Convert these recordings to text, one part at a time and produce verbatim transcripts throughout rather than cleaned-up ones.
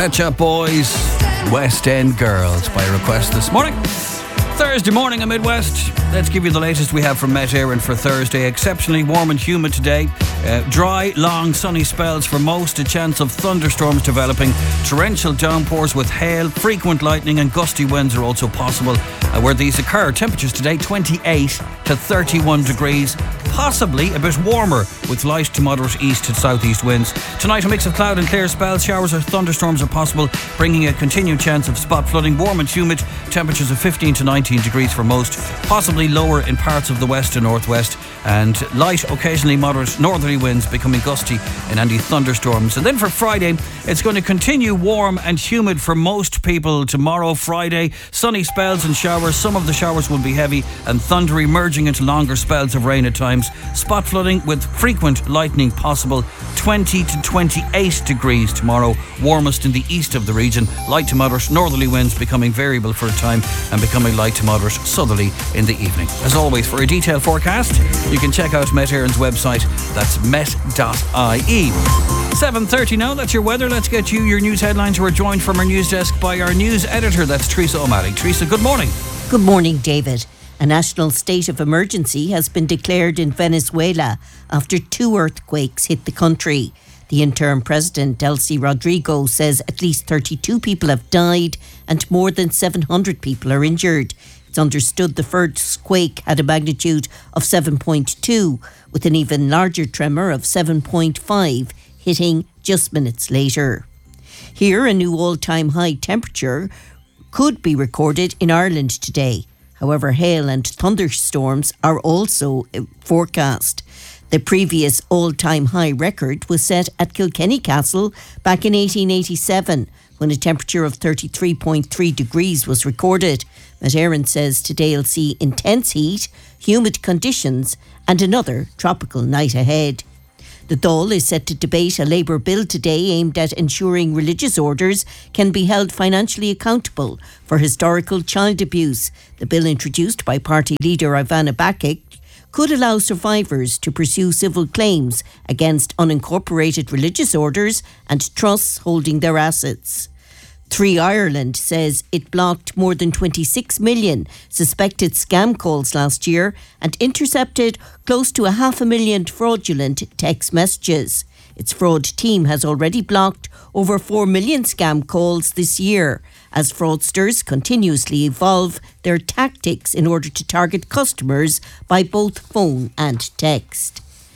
Pet Shop Boys, West End Girls by request this morning. Thursday morning in Midwest. Let's give you the latest we have from Met Éireann for Thursday. Exceptionally warm and humid today. Uh, dry, long, sunny spells for most. A chance of thunderstorms developing. Torrential downpours with hail, frequent lightning and gusty winds are also possible uh, where these occur. Temperatures today twenty-eight to thirty-one degrees. Possibly a bit warmer with light to moderate east to southeast winds. Tonight a mix of cloud and clear spells. Showers or thunderstorms are possible, bringing a continued chance of spot flooding. Warm and humid. Temperatures of fifteen to nineteen degrees for most. Possibly lower in parts of the west and northwest. And light, occasionally moderate northerly winds becoming gusty in any thunderstorms. And then for Friday, it's going to continue warm and humid for most people tomorrow, Friday. Sunny spells and showers. Some of the showers will be heavy and thundery, merging into longer spells of rain at times. Spot flooding with frequent lightning possible. twenty to twenty-eight degrees tomorrow. Warmest in the east of the region. Light to moderate northerly winds becoming variable for a time and becoming light to moderate southerly in the evening. As always, for a detailed forecast, you can check out Met Éireann's website. That's met dot I E. seven thirty now, that's your weather. Let's get you your news headlines. We're joined from our news desk by our news editor, that's Teresa O'Malley. Teresa, good morning. Good morning, David. A national state of emergency has been declared in Venezuela after two earthquakes hit the country. The interim president, Delcy Rodrigo, says at least thirty-two people have died and more than seven hundred people are injured. It's understood the first quake had a magnitude of seven point two, with an even larger tremor of seven point five hitting just minutes later. Here, a new all-time high temperature could be recorded in Ireland today. However, hail and thunderstorms are also forecast. The previous all-time high record was set at Kilkenny Castle back in eighteen eighty-seven, when a temperature of thirty-three point three degrees was recorded. Met Éireann says today will see intense heat, humid conditions and another tropical night ahead. The Dáil is set to debate a Labour bill today aimed at ensuring religious orders can be held financially accountable for historical child abuse. The bill, introduced by party leader Ivana Bacik, could allow survivors to pursue civil claims against unincorporated religious orders and trusts holding their assets. Three Ireland says it blocked more than twenty-six million suspected scam calls last year and intercepted close to a half a million fraudulent text messages. Its fraud team has already blocked over four million scam calls this year, as fraudsters continuously evolve their tactics in order to target customers by both phone and text.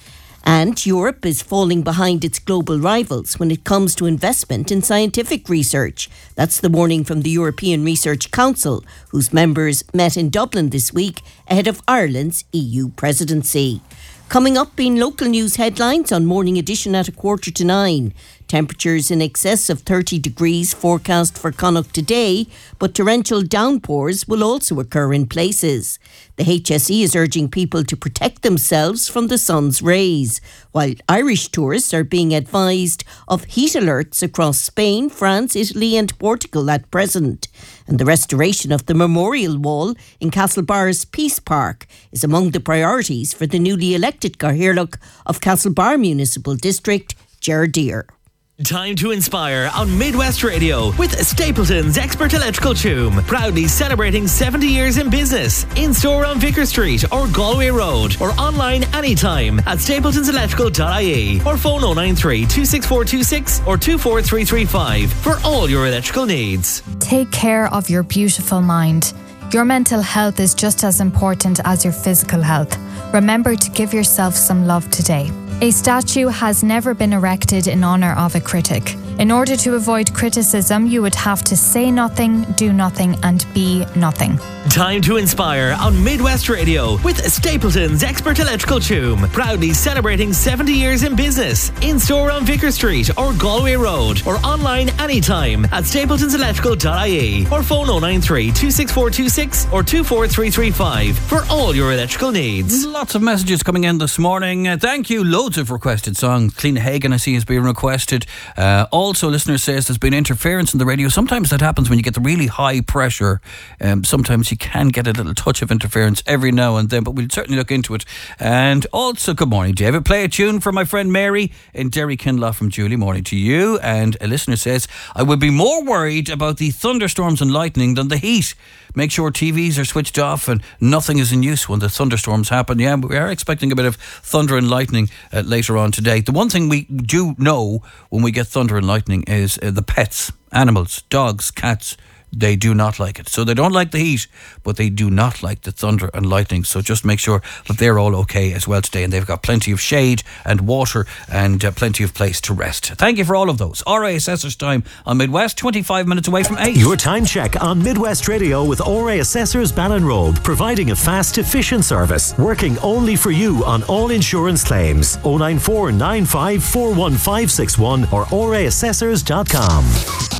And Europe is falling behind its global rivals when it comes to investment in scientific research. That's the warning from the European Research Council, whose members met in Dublin this week ahead of Ireland's E U presidency. Coming up in local news headlines on Morning Edition at a quarter to nine. Temperatures in excess of thirty degrees forecast for Connacht today, but torrential downpours will also occur in places. The H S E is urging people to protect themselves from the sun's rays, while Irish tourists are being advised of heat alerts across Spain, France, Italy and Portugal at present. And the restoration of the Memorial Wall in Castlebar's Peace Park is among the priorities for the newly elected Cathaoirleach of Castlebar Municipal District, Ger Deer. Time to inspire on Midwest Radio with Stapleton's Expert Electrical Toom. Proudly celebrating seventy years in business. In store on Vicar Street or Galway Road, or online anytime at stapletons electrical dot I E or phone oh nine three, two six four two six or two four three three five for all your electrical needs. Take care of your beautiful mind. Your mental health is just as important as your physical health. Remember to give yourself some love today. A statue has never been erected in honour of a critic. In order to avoid criticism, you would have to say nothing, do nothing and be nothing. Time to inspire on Midwest Radio with Stapleton's Expert Electrical Toom. Proudly celebrating seventy years in business. In store on Vicar Street or Galway Road, or online anytime at stapletons electrical dot I E or phone oh nine three, two six four two six or two four three three five for all your electrical needs. Lots of messages coming in this morning. Uh, thank you. Loads of requested songs. Clean Hagen, I see, is being requested. Uh, all also, listener says there's been interference in the radio. Sometimes that happens when you get the really high pressure. Um, sometimes you can get a little touch of interference every now and then, but we'll certainly look into it. And also, good morning, David. Play a tune for my friend Mary in Derry Kinlaw from Julie. Morning to you. And a listener says, I would be more worried about the thunderstorms and lightning than the heat. Make sure T Vs are switched off and nothing is in use when the thunderstorms happen. Yeah, we are expecting a bit of thunder and lightning uh, later on today. The one thing we do know when we get thunder and lightning is uh, the pets, animals, dogs, cats. They do not like it. So they don't like the heat, but they do not like the thunder and lightning. So just make sure that they're all okay as well today. And they've got plenty of shade and water and uh, plenty of place to rest. Thank you for all of those. R A Assessors time on Midwest, twenty-five minutes away from eight. Your time check on Midwest Radio with R A Assessors Ballinrobe, providing a fast, efficient service, working only for you on all insurance claims. oh nine four nine five four one five six one or r a assessors dot com.